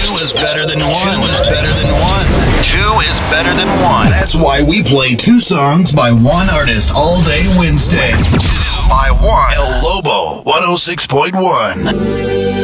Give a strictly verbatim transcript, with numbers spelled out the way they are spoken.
Two is better than one. Two is better than one. Two is better than one. That's why we play two songs by one artist all day Wednesday. By one. El Lobo, one oh six point one.